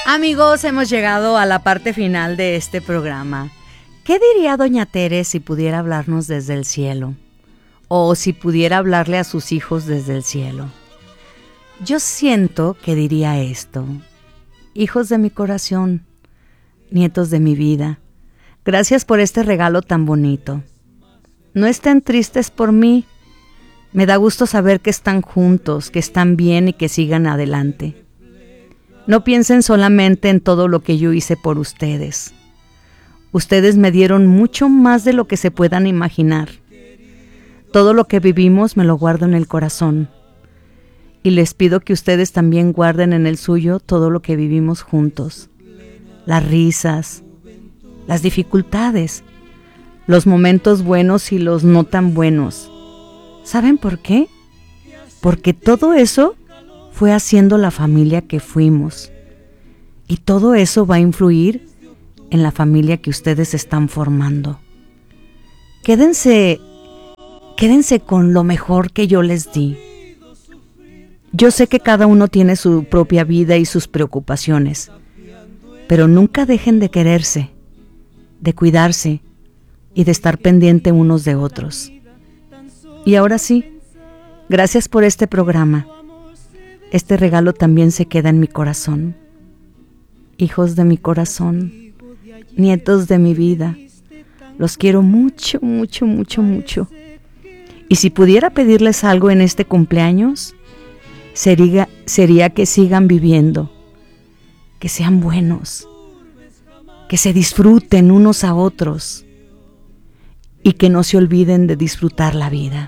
Amigos, hemos llegado a la parte final de este programa. ¿Qué diría doña Tere si pudiera hablarnos desde el cielo? O si pudiera hablarle a sus hijos desde el cielo. Yo siento que diría esto: hijos de mi corazón, nietos de mi vida, gracias por este regalo tan bonito. No estén tristes por mí. Me da gusto saber que están juntos, que están bien y que sigan adelante. No piensen solamente en todo lo que yo hice por ustedes. Ustedes me dieron mucho más de lo que se puedan imaginar. Todo lo que vivimos me lo guardo en el corazón. Y les pido que ustedes también guarden en el suyo todo lo que vivimos juntos. Las risas, las dificultades, los momentos buenos y los no tan buenos. ¿Saben por qué? Porque todo eso fue haciendo la familia que fuimos. Y todo eso va a influir en la familia que ustedes están formando. Quédense con lo mejor que yo les di. Yo sé que cada uno tiene su propia vida y sus preocupaciones, pero nunca dejen de quererse, de cuidarse y de estar pendiente unos de otros. Y ahora sí, gracias por este programa. Este regalo también se queda en mi corazón. Hijos de mi corazón, nietos de mi vida, los quiero mucho, mucho, mucho, mucho. Y si pudiera pedirles algo en este cumpleaños, sería que sigan viviendo, que sean buenos, que se disfruten unos a otros y que no se olviden de disfrutar la vida.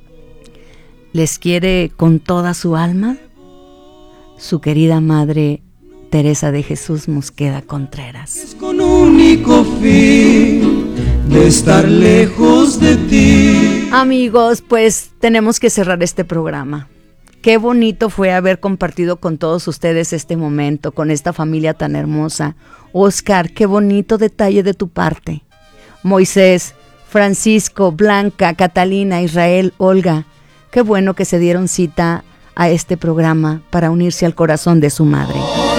Les quiere con toda su alma su querida madre Teresa de Jesús Mosqueda Contreras. Con único fin de estar lejos de ti. Amigos, pues tenemos que cerrar este programa. Qué bonito fue haber compartido con todos ustedes este momento, con esta familia tan hermosa. Oscar, qué bonito detalle de tu parte. Moisés, Francisco, Blanca, Catalina, Israel, Olga, qué bueno que se dieron cita a este programa para unirse al corazón de su madre.